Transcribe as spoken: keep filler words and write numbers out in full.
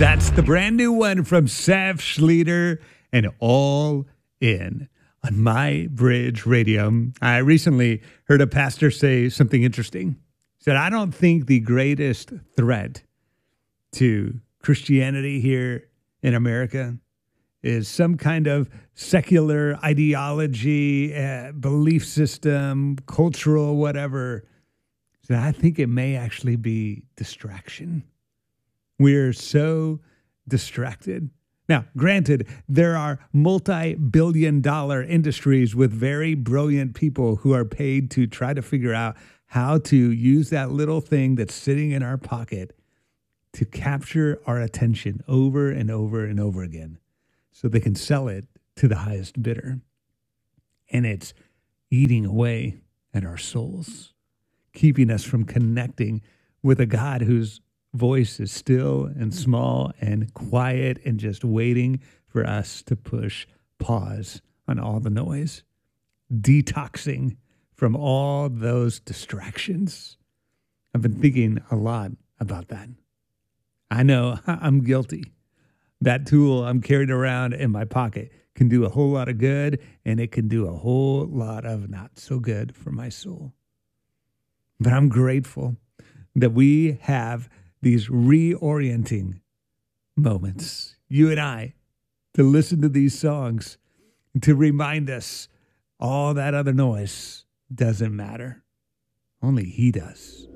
That's the brand new one from Saf Schleter and All In on My Bridge Radio. I recently heard a pastor say something interesting. He said, I don't think the greatest threat to Christianity here in America is some kind of secular ideology, uh, belief system, cultural, whatever. So I think it may actually be distraction. We're so distracted. Now, granted, there are multi-billion dollar industries with very brilliant people who are paid to try to figure out how to use that little thing that's sitting in our pocket to capture our attention over and over and over again so they can sell it to the highest bidder. And it's eating away at our souls, keeping us from connecting with a God whose voice is still and small and quiet and just waiting for us to push pause on all the noise, detoxing from all those distractions. I've been thinking a lot about that. I know I'm guilty. That tool I'm carrying around in my pocket can do a whole lot of good, and it can do a whole lot of not so good for my soul. But I'm grateful that we have these reorienting moments, you and I, to listen to these songs, to remind us all that other noise doesn't matter. Only He does.